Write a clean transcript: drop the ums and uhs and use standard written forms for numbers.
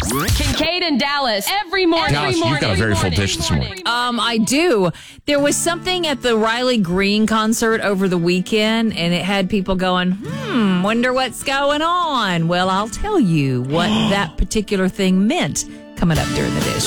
Kincaid and Dallas every morning. Dallas, you've got a very full dish this morning. I do. There was something at the Riley Green concert over the weekend, and it had people going, wonder what's going on. Well, I'll tell you what that particular thing meant coming up during the dish.